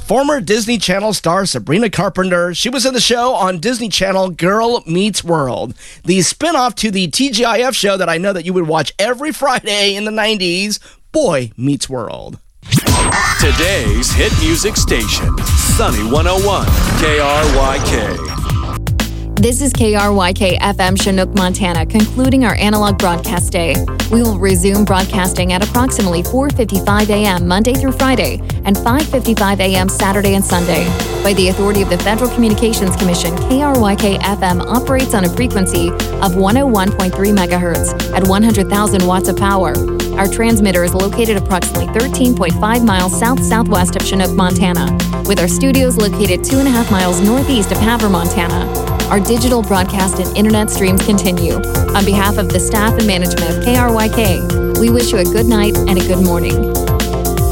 Former Disney Channel star Sabrina Carpenter, she was in the show on Disney Channel Girl Meets World, the spinoff to the TGIF show that I know that you would watch every Friday in the 90s, Boy Meets World. Today's hit music station, Sunny 101, KRYK. This is KRYK FM Chinook, Montana, concluding our analog broadcast day. We will resume broadcasting at approximately 4:55 a.m. Monday through Friday and 5:55 a.m. Saturday and Sunday. By the authority of the Federal Communications Commission, KRYK FM operates on a frequency of 101.3 megahertz at 100,000 watts of power. Our transmitter is located approximately 13.5 miles south-southwest of Chinook, Montana, with our studios located 2.5 miles northeast of Havre, Montana. Our digital broadcast and internet streams continue. On behalf of the staff and management of KRYK, we wish you a good night and a good morning.